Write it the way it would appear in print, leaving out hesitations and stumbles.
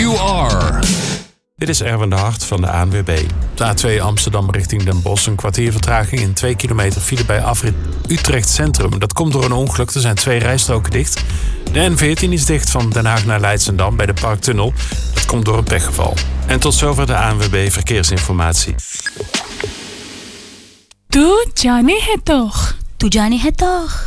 You Are. Dit is Erwin de Hart van de ANWB. De A2 Amsterdam richting Den Bosch. Een kwartier vertraging in 2 kilometer file bij afrit Utrecht Centrum. Dat komt door een ongeluk. Er zijn 2 rijstroken dicht. De N14 is dicht van Den Haag naar Leidschendam bij de Parktunnel. Dat komt door een pechgeval. En tot zover de ANWB Verkeersinformatie. तू जाने है तो